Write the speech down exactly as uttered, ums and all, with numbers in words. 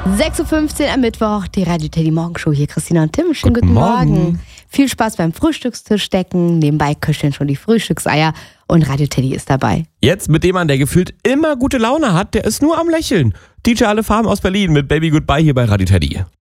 sechs Uhr fünfzehn am Mittwoch, die Radio Teddy Morgenshow. Hier Christina und Tim. Schönen guten, Guten Morgen. Morgen. Viel Spaß beim Frühstückstisch decken. Nebenbei köcheln schon die Frühstückseier und Radio Teddy ist dabei. Jetzt mit dem Mann, der gefühlt immer gute Laune hat, der ist nur am Lächeln. D J Alle Farben aus Berlin mit Baby Goodbye hier bei Radio Teddy.